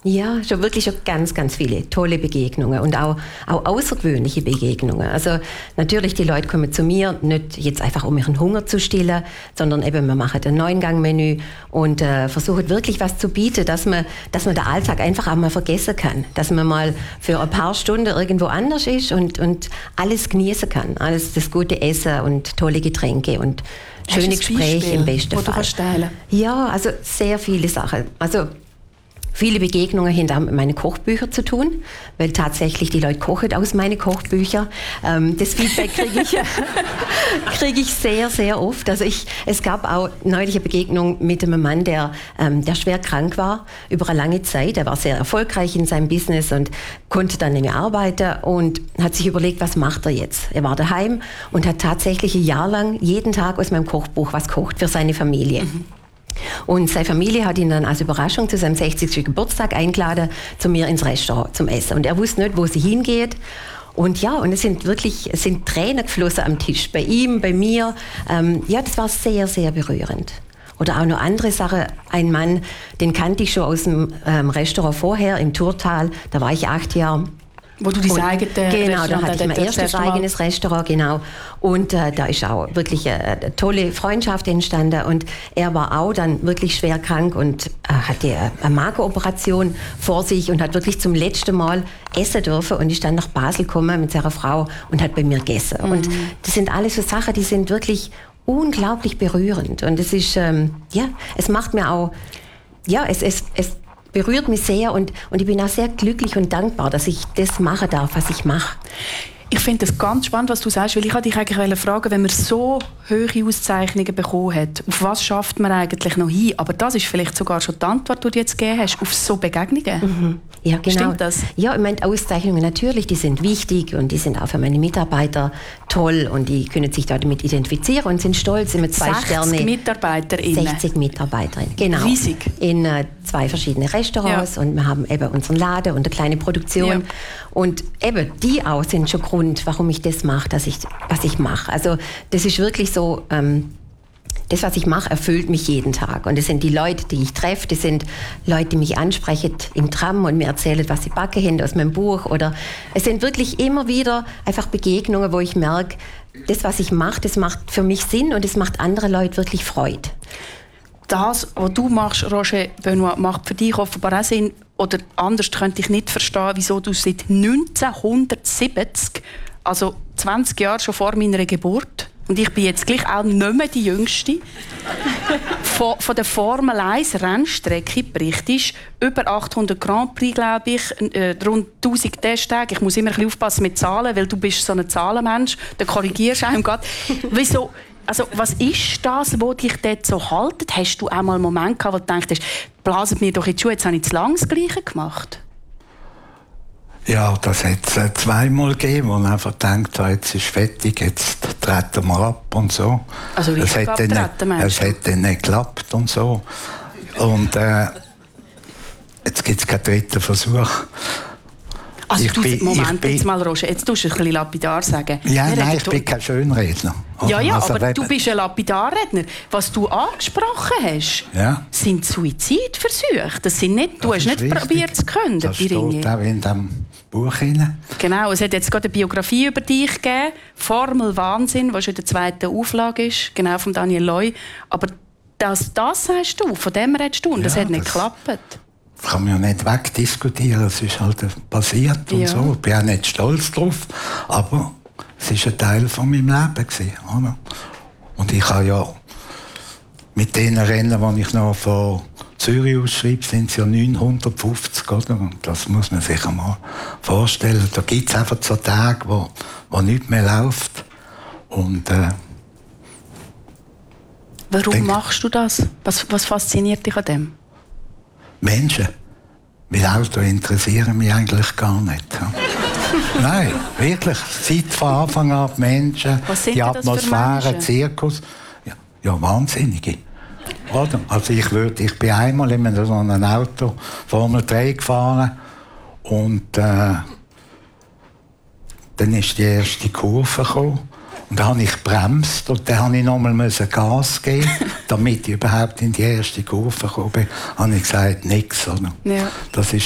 Ja, schon ganz, ganz viele tolle Begegnungen und auch außergewöhnliche Begegnungen. Also natürlich, die Leute kommen zu mir, nicht jetzt einfach um ihren Hunger zu stillen, sondern eben, wir machen ein 9-Gang-Menü und versuchen wirklich was zu bieten, dass man den Alltag einfach auch mal vergessen kann. Dass man mal für ein paar Stunden irgendwo anders ist und alles genießen kann. Alles das gute Essen und tolle Getränke und schöne Gespräche im besten Fall. Du kannst teilen? Ja, also sehr viele Sachen. Also viele Begegnungen haben mit meinen Kochbüchern zu tun, weil tatsächlich die Leute kochen aus meinen Kochbüchern. Das Feedback kriege ich sehr, sehr oft. Also es gab auch neulich eine Begegnung mit einem Mann, der schwer krank war über eine lange Zeit. Er war sehr erfolgreich in seinem Business und konnte dann nicht mehr arbeiten und hat sich überlegt, was macht er jetzt? Er war daheim und hat tatsächlich ein Jahr lang jeden Tag aus meinem Kochbuch was kocht für seine Familie. Mhm. Und seine Familie hat ihn dann als Überraschung zu seinem 60. Geburtstag eingeladen zu mir ins Restaurant zum Essen. Und er wusste nicht, wo sie hingeht. Und ja, und es sind Tränen geflossen am Tisch. Bei ihm, bei mir. Ja, das war sehr, sehr berührend. Oder auch noch andere Sachen. Ein Mann, den kannte ich schon aus dem Restaurant vorher im Thurtal. Da war ich 8 Jahre. Wo du dein eigenes Genau, da hatte ich mein erstes eigenes Restaurant, genau. Und da ist auch wirklich eine tolle Freundschaft entstanden. Und er war auch dann wirklich schwer krank und hatte eine Magenoperation vor sich und hat wirklich zum letzten Mal essen dürfen und ist dann nach Basel gekommen mit seiner Frau und hat bei mir gegessen. Mhm. Und das sind alles so Sachen, die sind wirklich unglaublich berührend. Und es ist, es macht mir auch, es berührt mich sehr und ich bin auch sehr glücklich und dankbar, dass ich das machen darf, was ich mache. Ich finde das ganz spannend, was du sagst, weil ich wollte dich eigentlich fragen, wenn man so hohe Auszeichnungen bekommen hat, auf was schafft man eigentlich noch hin? Aber das ist vielleicht sogar schon die Antwort, die du jetzt gegeben hast, auf so Begegnungen. Mhm. Ja, genau. Stimmt das? Ja, ich meine, Auszeichnungen natürlich, die sind wichtig und die sind auch für meine Mitarbeiter toll und die können sich damit identifizieren und sind stolz. Immer 2 Sterne. 60 MitarbeiterInnen. 60 Mitarbeiterinnen, genau. Riesig. In 2 verschiedene Restaurants und wir haben eben unseren Laden und eine kleine Produktion. Ja. Und eben, die auch sind schon Grund, warum ich das mache, was ich mache. Also das ist wirklich so, das, was ich mache, erfüllt mich jeden Tag. Und das sind die Leute, die ich treffe, das sind Leute, die mich ansprechen im Tram und mir erzählen, was sie backen haben aus meinem Buch. Oder es sind wirklich immer wieder einfach Begegnungen, wo ich merke, das, was ich mache, das macht für mich Sinn und es macht andere Leute wirklich Freude. Das, was du machst, Roger Benoit, macht für dich offenbar auch Sinn. Oder anders könnte ich nicht verstehen, wieso du seit 1970, also 20 Jahre schon vor meiner Geburt, und ich bin jetzt gleich auch nicht mehr die Jüngste, von der Formel 1 Rennstrecke berichtest. Über 800 Grand Prix, glaube ich, rund 1000 Testtage. Ich muss immer ein bisschen aufpassen mit Zahlen, weil du bist so ein Zahlenmensch. Dann korrigierst du einem gerade. Wieso? Also, was ist das, was dich dort so haltet? Hast du auch mal einen Moment gehabt, wo du denkst, blasen mir doch in die Schuhe, jetzt habe ich zu lange das Gleiche gemacht? Ja, das hat es zweimal gegeben, wo man einfach denkt, jetzt ist fertig, jetzt treten wir ab und so. Also richtig abtreten, meinst du? Es hat dann nicht geklappt und so. Und jetzt gibt es keinen dritten Versuch. Also jetzt mal, Roger, jetzt tust du ein bisschen lapidar sagen. Ja, nein, ich bin kein Schönredner. Ja, aber du bist ein Lapidarredner. Was du angesprochen hast, sind Suizidversuche. Das sind nicht, du hast nicht probiert zu können. Das steht auch in diesem Buch drin. Genau, es hat jetzt gerade eine Biografie über dich gegeben, Formel Wahnsinn, was schon in der 2. Auflage ist, genau von Daniel Loy. Aber das sagst du, von dem redest du, und das hat nicht geklappt. Das kann man ja nicht wegdiskutieren, es ist halt passiert und so. Ich bin auch nicht stolz drauf, aber es war ein Teil von meinem Leben gewesen, oder? Und ich habe ja mit den Rennen, die ich noch von Zürich ausschreibe, sind es ja 950, oder? Und das muss man sich einmal vorstellen. Da gibt es einfach so Tage, wo nichts mehr läuft. Und warum machst du das? Was fasziniert dich an dem? Menschen. Weil Autos interessieren mich eigentlich gar nicht. Nein, wirklich. Seit von Anfang an die Menschen, die Atmosphäre, Zirkus. Ja, Wahnsinnige. Oder? Also ich bin einmal in so einem Auto Formel 3 gefahren und dann ist die erste Kurve gekommen. Und dann habe ich gebremst und dann musste ich nochmal Gas geben, damit ich überhaupt in die erste Kurve gekommen bin. Habe ich gesagt, nichts. Ja. Das war